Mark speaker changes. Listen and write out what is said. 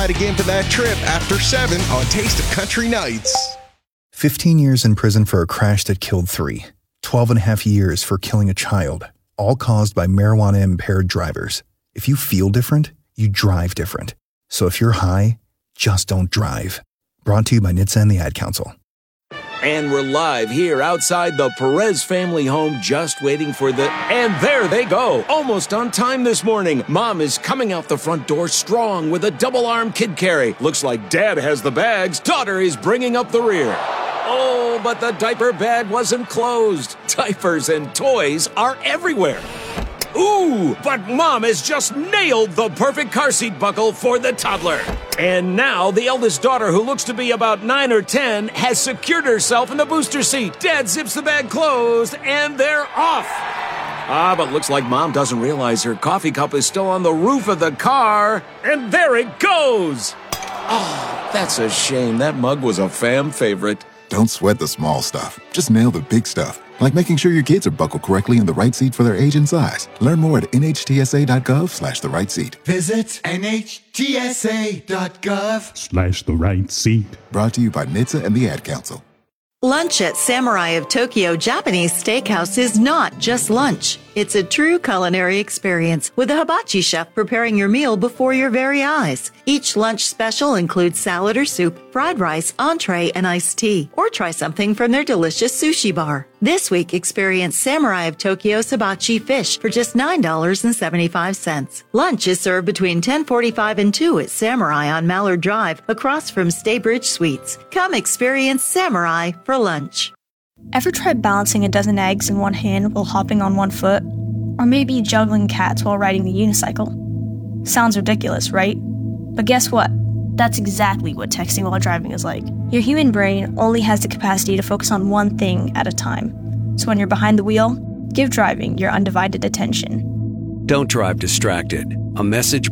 Speaker 1: Again for that trip after 7 on Taste of Country Nights.
Speaker 2: 15 years in prison for a crash that killed 3. 12 and a half years for killing a child, all caused by marijuana-impaired drivers. If you feel different, you drive different. So if you're high, just don't drive. Brought to you by NHTSA and the Ad Council.
Speaker 3: And we're live here outside the Perez family home, just waiting for and there they go. Almost on time this morning. Mom is coming out the front door strong with a double-arm kid carry. Looks like Dad has the bags. Daughter is bringing up the rear. Oh, but the diaper bag wasn't closed. Diapers and toys are everywhere. Ooh, but Mom has just nailed the perfect car seat buckle for the toddler. And now the eldest daughter, who looks to be about 9 or 10, has secured herself in the booster seat. Dad zips the bag closed, and they're off. But looks like Mom doesn't realize her coffee cup is still on the roof of the car. And there it goes. Oh, that's a shame. That mug was a fam favorite.
Speaker 4: Don't sweat the small stuff. Just nail the big stuff. Like making sure your kids are buckled correctly in the right seat for their age and size. Learn more at nhtsa.gov/the right seat.
Speaker 5: Visit nhtsa.gov/the right seat.
Speaker 4: Brought to you by NHTSA and the Ad Council.
Speaker 6: Lunch at Samurai of Tokyo Japanese Steakhouse is not just lunch. It's a true culinary experience with a hibachi chef preparing your meal before your very eyes. Each lunch special includes salad or soup, fried rice, entree, and iced tea. Or try something from their delicious sushi bar. This week, experience Samurai of Tokyo's hibachi fish for just $9.75. Lunch is served between 10:45 and 2 at Samurai on Mallard Drive, across from Staybridge Suites. Come experience Samurai for lunch.
Speaker 7: Ever tried balancing a dozen eggs in one hand while hopping on one foot? Or maybe juggling cats while riding the unicycle? Sounds ridiculous, right? But guess what? That's exactly what texting while driving is like. Your human brain only has the capacity to focus on one thing at a time. So when you're behind the wheel, give driving your undivided attention.
Speaker 8: Don't drive distracted. A message